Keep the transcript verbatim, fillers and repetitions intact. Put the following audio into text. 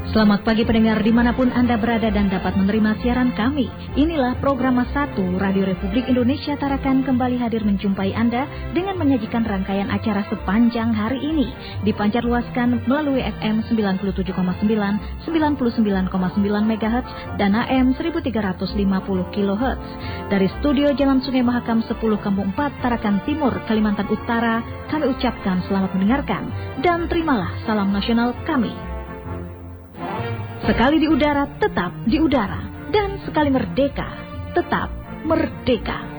Selamat pagi pendengar dimanapun Anda berada dan dapat menerima siaran kami. Inilah program satu Radio Republik Indonesia Tarakan kembali hadir menjumpai Anda dengan menyajikan rangkaian acara sepanjang hari ini. Dipancarluaskan melalui F M sembilan puluh tujuh koma sembilan, sembilan puluh sembilan koma sembilan megahertz dan A M seribu tiga ratus lima puluh kilohertz. Dari studio Jalan Sungai Mahakam sepuluh Kampung empat, Tarakan Timur, Kalimantan Utara, kami ucapkan selamat mendengarkan dan terimalah salam nasional kami. Sekali di udara, tetap di udara. Dan sekali merdeka, tetap merdeka.